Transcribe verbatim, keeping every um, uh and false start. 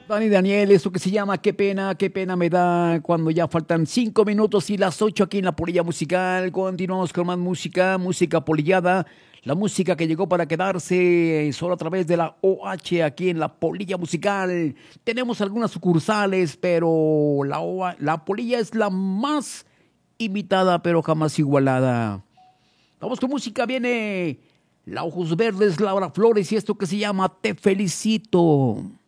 Dani Daniel, esto que se llama Qué pena, qué pena me da cuando ya faltan cinco minutos y las ocho aquí en la Polilla Musical. Continuamos con más música, música polillada, la música que llegó para quedarse solo a través de la O H aquí en la Polilla Musical. Tenemos algunas sucursales, pero la, O A, la Polilla es la más imitada, pero jamás igualada. Vamos con música, viene La Ojos Verdes, Laura Flores y esto que se llama Te Felicito.